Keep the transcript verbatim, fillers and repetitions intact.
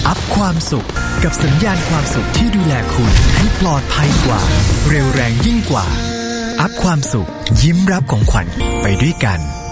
อัพความสุขกับสัญญาณความสุขที่ดูแลคุณให้ปลอดภัยกว่าเร็วแรงยิ่งกว่าอัพความสุขยิ้มรับของขวัญไปด้วยกัน